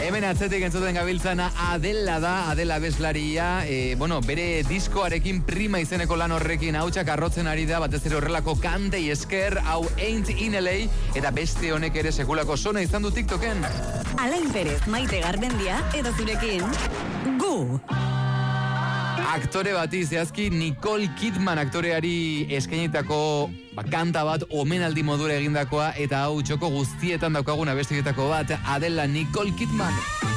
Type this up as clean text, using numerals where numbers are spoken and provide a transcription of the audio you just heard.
Hemen atzetik entzuten gabiltzana Adela da, Adela abeslaria, bere diskoarekin Prima izeneko lan horrekin hautsak arrotzen ari da, batez ere horrelako kantei esker, hau Ain't in LA, eta beste honek ere sekulako sona izan du TikToken. Alain Perez, Maite Garmendia, edo zurekin, Gu! Aktore bati zehazki Nicole Kidman aktoreari eskainitako kanta bat omenaldi modura egindakoa, eta hau txoko guztietan daukaguna bestiketako bat, Adela Nicole Kidman.